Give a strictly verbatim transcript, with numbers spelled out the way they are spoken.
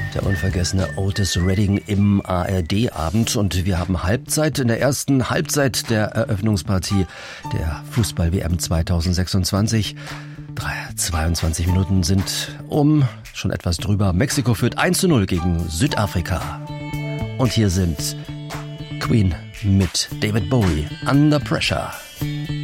Der unvergessene Otis Redding im A R D-Abend. Und wir haben Halbzeit in der ersten Halbzeit der Eröffnungspartie der Fußball-W M zwanzig sechsundzwanzig. zweiundzwanzig Minuten sind um, schon etwas drüber. Mexiko führt eins zu null gegen Südafrika. Und hier sind Queen mit David Bowie, Under Pressure.